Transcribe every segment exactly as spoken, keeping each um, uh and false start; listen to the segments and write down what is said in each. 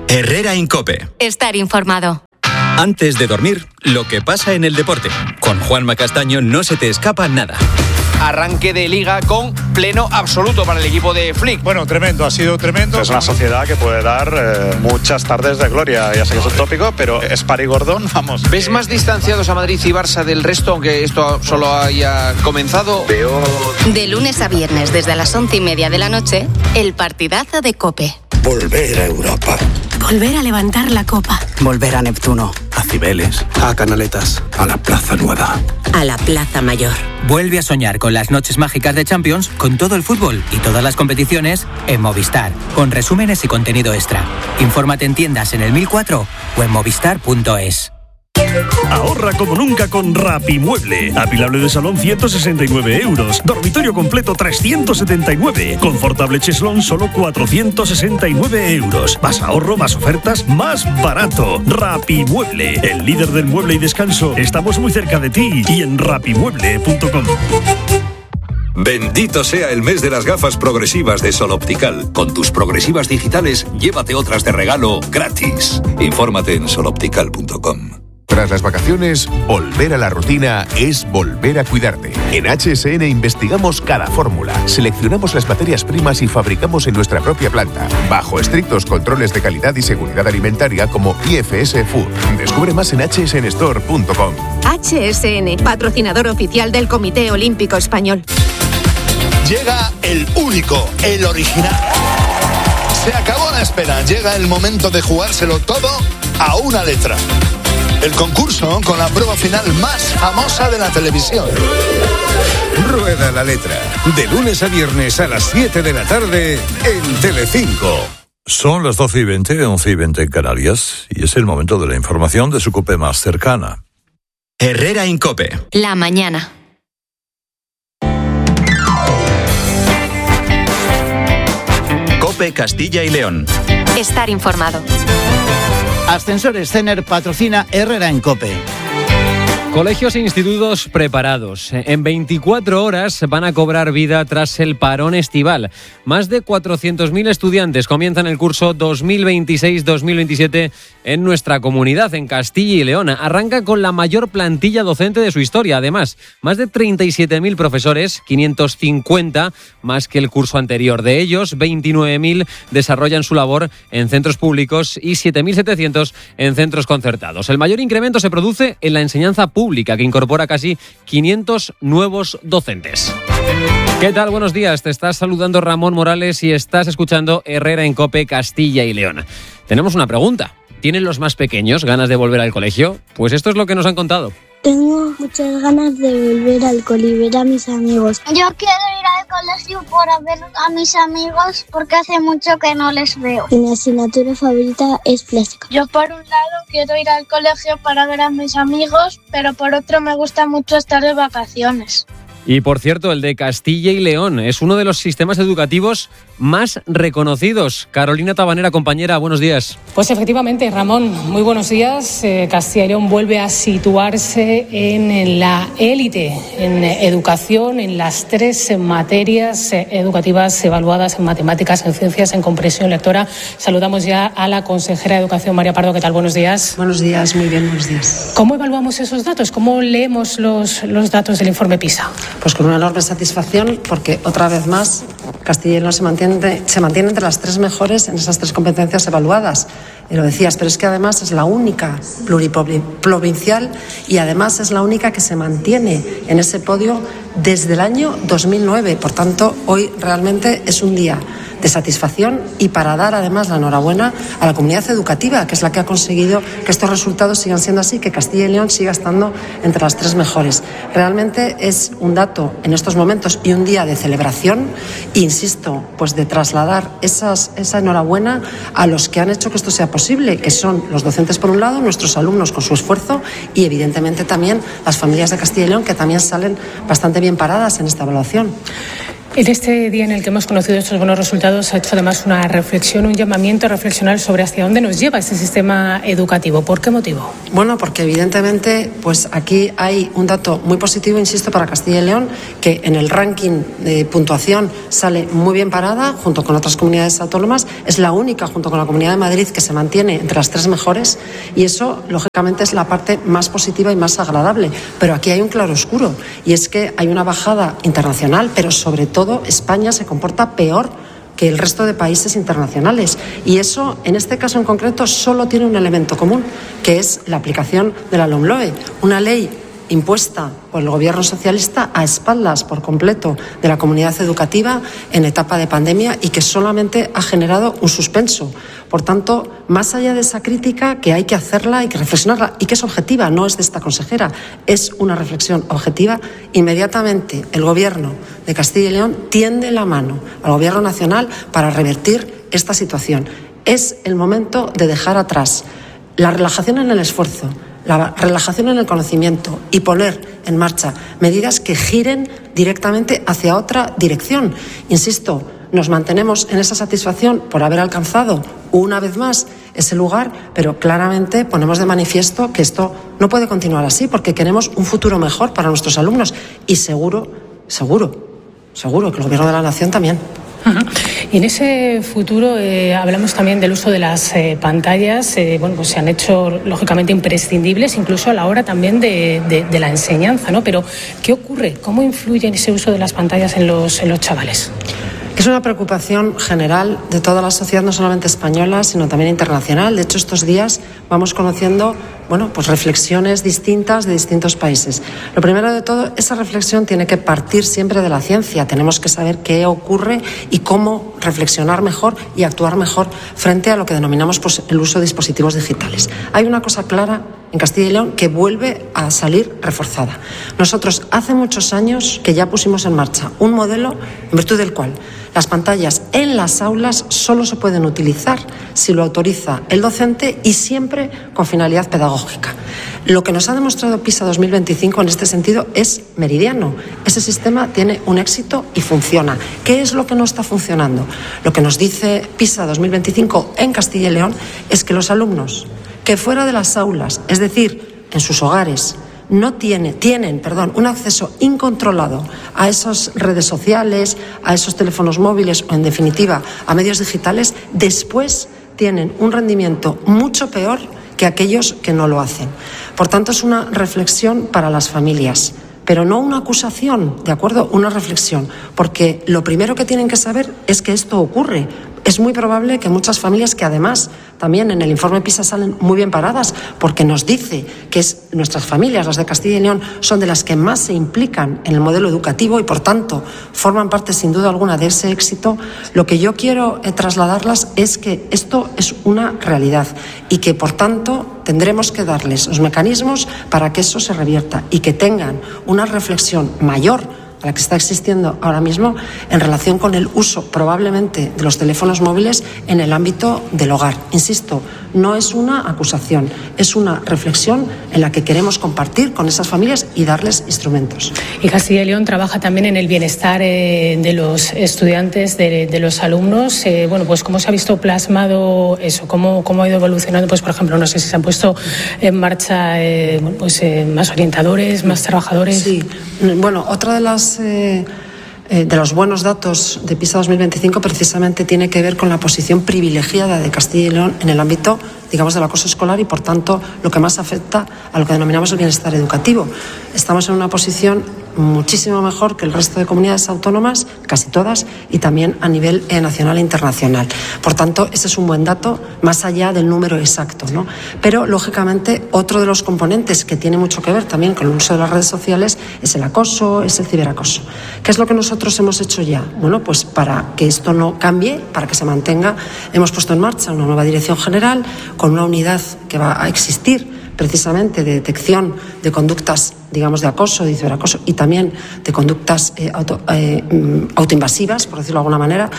Herrera en COPE. Estar informado. Antes de dormir, lo que pasa en el deporte. Con Juanma Castaño no se te escapa nada. Arranque de Liga con pleno absoluto para el equipo de Flick. Bueno, tremendo, ha sido tremendo. Es una sociedad que puede dar eh, muchas tardes de gloria. Ya sé que es un tópico, pero es Parigordón, vamos. ¿Ves más distanciados a Madrid y Barça del resto, aunque esto solo haya comenzado? Veo... De lunes a viernes, desde las once y media de la noche, el partidazo de COPE. Volver a Europa. Volver a levantar la copa. Volver a Neptuno. A Cibeles. A Canaletas. A la Plaza Nueva. A la Plaza Mayor. Vuelve a soñar con las noches mágicas de Champions, con todo el fútbol y todas las competiciones en Movistar, con resúmenes y contenido extra. Infórmate en tiendas en el mil cuatro o en movistar punto es. Ahorra como nunca con Rapimueble. Apilable de salón ciento sesenta y nueve euros. Dormitorio completo trescientos setenta y nueve. Confortable cheslón solo cuatrocientos sesenta y nueve euros. Más ahorro, más ofertas, más barato. Rapimueble, el líder del mueble y descanso. Estamos muy cerca de ti y en rapimueble punto com. Bendito sea el mes de las gafas progresivas de Sol Optical. Con tus progresivas digitales, llévate otras de regalo gratis. Infórmate en sol optical punto com. Tras las vacaciones, volver a la rutina es volver a cuidarte. En H S N investigamos cada fórmula, seleccionamos las materias primas y fabricamos en nuestra propia planta, bajo estrictos controles de calidad y seguridad alimentaria como I F S Food. Descubre más en hache ese ene store punto com. H S N, patrocinador oficial del Comité Olímpico Español. Llega el único, el original. Se acabó la espera, llega el momento de jugárselo todo a una letra. El concurso con la prueba final más famosa de la televisión. Rueda la letra. De lunes a viernes a las siete de la tarde en Telecinco. Son las doce y veinte, once y veinte en Canarias, y es el momento de la información de su COPE más cercana. Herrera en COPE. La mañana. COPE Castilla y León. Estar informado. Ascensores Cener patrocina Herrera en COPE. Colegios e institutos preparados. En veinticuatro horas van a cobrar vida tras el parón estival. Más de cuatrocientos mil estudiantes comienzan el curso dos mil veintiséis dos mil veintisiete en nuestra comunidad, en Castilla y León. Arranca con la mayor plantilla docente de su historia. Además, más de treinta y siete mil profesores, quinientos cincuenta más que el curso anterior. De ellos, veintinueve mil desarrollan su labor en centros públicos y siete mil setecientos en centros concertados. El mayor incremento se produce en la enseñanza pública. pública, que incorpora casi quinientos nuevos docentes. ¿Qué tal? Buenos días. Te estás saludando Ramón Morales y estás escuchando Herrera en COPE Castilla y León. Tenemos una pregunta. ¿Tienen los más pequeños ganas de volver al colegio? Pues esto es lo que nos han contado. Tengo muchas ganas de volver al cole y ver a mis amigos. Yo quiero ir al colegio para ver a mis amigos porque hace mucho que no les veo. Y mi asignatura favorita es plástica. Yo por un lado quiero ir al colegio para ver a mis amigos, pero por otro me gusta mucho estar de vacaciones. Y por cierto, el de Castilla y León es uno de los sistemas educativos más reconocidos. Carolina Tabanera, compañera, buenos días. Pues efectivamente, Ramón, muy buenos días. Eh, Castilla y León vuelve a situarse en, en la élite, en educación, en las tres materias eh, educativas evaluadas en matemáticas, en ciencias, en comprensión lectora. Saludamos ya a la consejera de Educación, María Pardo. ¿Qué tal? Buenos días. Buenos días, muy bien, buenos días. ¿Cómo evaluamos esos datos? ¿Cómo leemos los, los datos del informe PISA? Pues con una enorme satisfacción, porque otra vez más Castilla y León se mantiene, se mantiene entre las tres mejores en esas tres competencias evaluadas. Y lo decías, pero es que además es la única pluriprovincial y además es la única que se mantiene en ese podio desde el año dos mil nueve. Por tanto, hoy realmente es un día de satisfacción y para dar además la enhorabuena a la comunidad educativa, que es la que ha conseguido que estos resultados sigan siendo así, que Castilla y León siga estando entre las tres mejores. Realmente es un dato en estos momentos y un día de celebración, e insisto, pues de trasladar esas, esa enhorabuena a los que han hecho que esto sea posible, que son los docentes por un lado, nuestros alumnos con su esfuerzo y evidentemente también las familias de Castilla y León, que también salen bastante bien paradas en esta evaluación. En este día en el que hemos conocido estos buenos resultados, ha hecho además una reflexión, un llamamiento a reflexionar sobre hacia dónde nos lleva este sistema educativo. ¿Por qué motivo? Bueno, porque evidentemente pues aquí hay un dato muy positivo, insisto, para Castilla y León, que en el ranking de puntuación sale muy bien parada, junto con otras comunidades autónomas. Es la única, junto con la Comunidad de Madrid, que se mantiene entre las tres mejores, y eso, lógicamente, es la parte más positiva y más agradable. Pero aquí hay un claroscuro, y es que hay una bajada internacional, pero sobre todo España se comporta peor que el resto de países internacionales, y eso, en este caso en concreto, solo tiene un elemento común, que es la aplicación de la LOMLOE, una ley impuesta por el gobierno socialista a espaldas por completo de la comunidad educativa en etapa de pandemia, y que solamente ha generado un suspenso. Por tanto, más allá de esa crítica, que hay que hacerla, hay que reflexionarla, y que es objetiva, no es de esta consejera, es una reflexión objetiva, inmediatamente el gobierno de Castilla y León tiende la mano al gobierno nacional para revertir esta situación. Es el momento de dejar atrás la relajación en el esfuerzo, la relajación en el conocimiento, y poner en marcha medidas que giren directamente hacia otra dirección. Insisto, nos mantenemos en esa satisfacción por haber alcanzado una vez más ese lugar, pero claramente ponemos de manifiesto que esto no puede continuar así, porque queremos un futuro mejor para nuestros alumnos, y seguro, seguro, seguro que el Gobierno de la Nación también. Uh-huh. Y en ese futuro eh, hablamos también del uso de las eh, pantallas. Eh, bueno, pues se han hecho lógicamente imprescindibles, incluso a la hora también de, de, de la enseñanza, ¿no? Pero ¿qué ocurre? ¿Cómo influye ese uso de las pantallas en los, en los chavales? Es una preocupación general de toda la sociedad, no solamente española, sino también internacional. De hecho, estos días vamos conociendo, bueno, pues reflexiones distintas de distintos países. Lo primero de todo, esa reflexión tiene que partir siempre de la ciencia. Tenemos que saber qué ocurre y cómo reflexionar mejor y actuar mejor frente a lo que denominamos, pues, el uso de dispositivos digitales. Hay una cosa clara en Castilla y León que vuelve a salir reforzada. Nosotros hace muchos años que ya pusimos en marcha un modelo en virtud del cual las pantallas en las aulas solo se pueden utilizar si lo autoriza el docente y siempre con finalidad pedagógica. Lo que nos ha demostrado PISA dos mil veinticinco en este sentido es meridiano. Ese sistema tiene un éxito y funciona. ¿Qué es lo que no está funcionando? Lo que nos dice PISA dos mil veinticinco en Castilla y León es que los alumnos que fuera de las aulas, es decir, en sus hogares, no tiene, tienen perdón, un acceso incontrolado a esas redes sociales, a esos teléfonos móviles o, en definitiva, a medios digitales, después tienen un rendimiento mucho peor que aquellos que no lo hacen. Por tanto, es una reflexión para las familias, pero no una acusación, ¿de acuerdo? Una reflexión, porque lo primero que tienen que saber es que esto ocurre. Es muy probable que muchas familias, que además también en el informe PISA salen muy bien paradas, porque nos dice que es, nuestras familias, las de Castilla y León, son de las que más se implican en el modelo educativo y, por tanto, forman parte sin duda alguna de ese éxito. Lo que yo quiero eh, trasladarlas es que esto es una realidad y que, por tanto, tendremos que darles los mecanismos para que eso se revierta y que tengan una reflexión mayor a la que está existiendo ahora mismo en relación con el uso probablemente de los teléfonos móviles en el ámbito del hogar. Insisto, no es una acusación, es una reflexión en la que queremos compartir con esas familias y darles instrumentos. Y Castilla y León trabaja también en el bienestar eh, de los estudiantes, de, de los alumnos. Eh, bueno, pues cómo se ha visto plasmado eso, cómo, cómo ha ido evolucionando. Pues, por ejemplo, no sé si se han puesto en marcha eh, pues eh, más orientadores, más trabajadores. Sí, bueno, otra de las Eh, eh, de los buenos datos de PISA dos mil veinticinco precisamente tiene que ver con la posición privilegiada de Castilla y León en el ámbito, digamos, del acoso escolar y, por tanto, lo que más afecta a lo que denominamos el bienestar educativo. Estamos en una posición muchísimo mejor que el resto de comunidades autónomas, casi todas, y también a nivel eh, nacional e internacional. Por tanto, ese es un buen dato, más allá del número exacto, ¿no? Pero, lógicamente, otro de los componentes que tiene mucho que ver también con el uso de las redes sociales es el acoso, es el ciberacoso. ¿Qué es lo que nosotros hemos hecho ya? Bueno, pues para que esto no cambie, para que se mantenga, hemos puesto en marcha una nueva dirección general con una unidad que va a existir precisamente de detección de conductas, digamos, de acoso, de ciberacoso y también de conductas eh, auto, eh, autoinvasivas, por decirlo de alguna manera.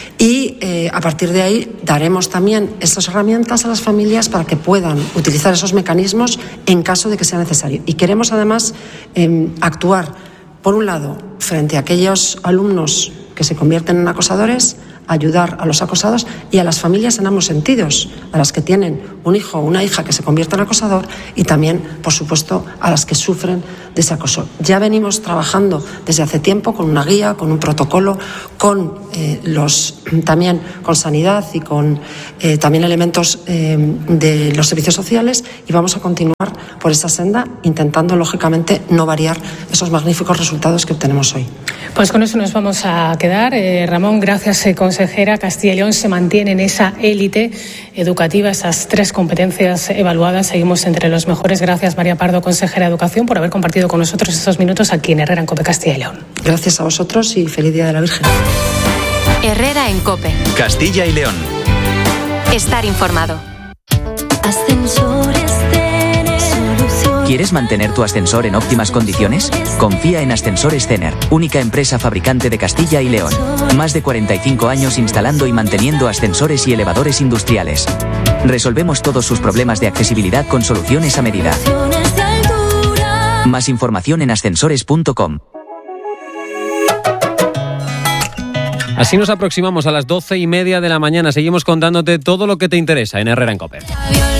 Y eh, a partir de ahí daremos también esas herramientas a las familias para que puedan utilizar esos mecanismos en caso de que sea necesario. Y queremos además eh, actuar, por un lado, frente a aquellos alumnos que se convierten en acosadores, ayudar a los acosados y a las familias en ambos sentidos, a las que tienen un hijo o una hija que se convierta en acosador y también, por supuesto, a las que sufren de ese acoso. Ya venimos trabajando desde hace tiempo con una guía, con un protocolo, con eh, los también con sanidad y con eh, también elementos eh, de los servicios sociales, y vamos a continuar por esta senda intentando, lógicamente, no variar esos magníficos resultados que obtenemos hoy. Pues con eso nos vamos a quedar. Eh, Ramón, gracias, eh, consejera. Castilla y León se mantiene en esa élite educativa, esas tres competencias evaluadas. Seguimos entre los mejores. Gracias, María Pardo, consejera de Educación, por haber compartido con nosotros estos minutos aquí en Herrera en COPE Castilla y León. Gracias a vosotros y feliz Día de la Virgen. Herrera en COPE. Castilla y León. Estar informado. Ascensores Cener. ¿Quieres mantener tu ascensor en óptimas condiciones? Confía en Ascensores Cener, única empresa fabricante de Castilla y León. Más de cuarenta y cinco años instalando y manteniendo ascensores y elevadores industriales. Resolvemos todos sus problemas de accesibilidad con soluciones a medida. Más información en ascensores punto com. Así nos aproximamos a las doce y media de la mañana. Seguimos contándote todo lo que te interesa en Herrera en COPE.